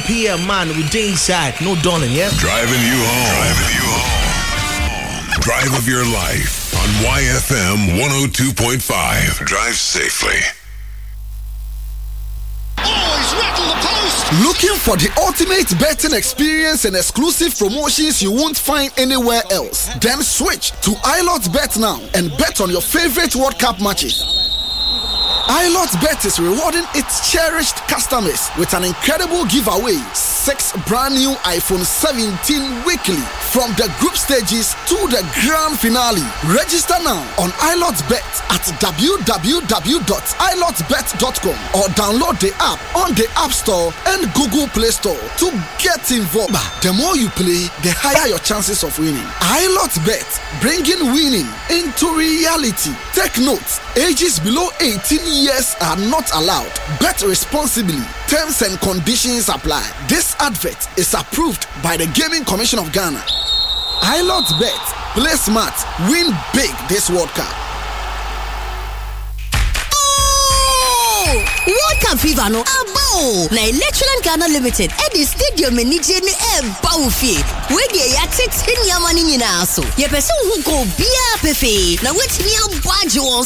PM, man, we day inside, no dawning, yeah? Driving you home. Drive of your life on YFM 102.5. Drive safely. Looking for the ultimate betting experience and exclusive promotions you won't find anywhere else? Then switch to iLotBet now and bet on your favorite World Cup matches. iLotBet is rewarding its cherished customers with an incredible giveaway. 6 brand new iPhone 17 weekly from the group stages to the grand finale. Register now on iLotBet at www.ilotbet.com or download the app on the App Store and Google Play Store to get involved. The more you play, the higher your chances of winning. iLotBet, bringing winning into reality. Take note, ages below 18 years are not allowed. Bet responsibly. Terms and conditions apply. This advert is approved by the Gaming Commission of Ghana. iLotBet. Play smart. Win big this World Cup. World Cup fever no abo na Electronic Ghana Limited at the stadium in Nigeria Baufi we dey ya 16 yamani nyina so ye person who go bia pefe na wetimi abadge on